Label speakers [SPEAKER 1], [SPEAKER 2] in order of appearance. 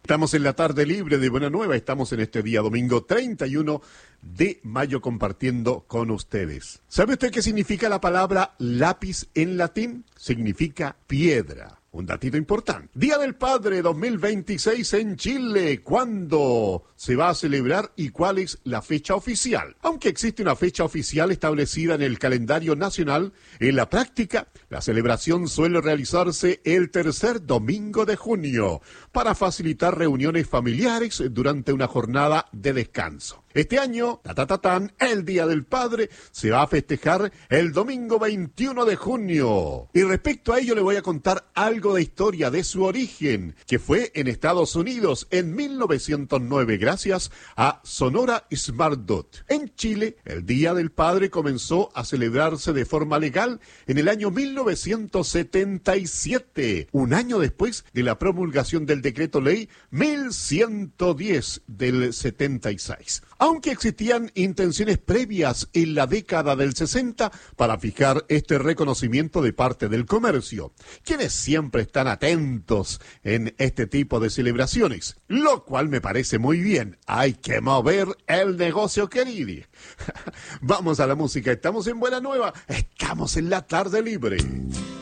[SPEAKER 1] Estamos en la tarde libre de Buena Nueva, estamos en este día domingo 31 de mayo compartiendo con ustedes. ¿Sabe usted qué significa la palabra lápiz en latín? Significa piedra. Un datito importante. Día del Padre 2026 en Chile. ¿Cuándo se va a celebrar y cuál es la fecha oficial? Aunque existe una fecha oficial establecida en el calendario nacional, en la práctica, la celebración suele realizarse el tercer domingo de junio para facilitar reuniones familiares durante una jornada de descanso. Este año, el Día del Padre se va a festejar el domingo 21 de junio. Y respecto a ello le voy a contar algo de historia de su origen, que fue en Estados Unidos en 1909 gracias a Sonora Smart Dot. En Chile, el Día del Padre comenzó a celebrarse de forma legal en el año 1977, un año después de la promulgación del Decreto Ley 1110 del 76. Aunque existían intenciones previas en la década del 60 para fijar este reconocimiento de parte del comercio, quienes siempre están atentos en este tipo de celebraciones, lo cual me parece muy bien. Hay que mover el negocio, querido. Vamos a la música, estamos en Buena Nueva, estamos en la tarde libre.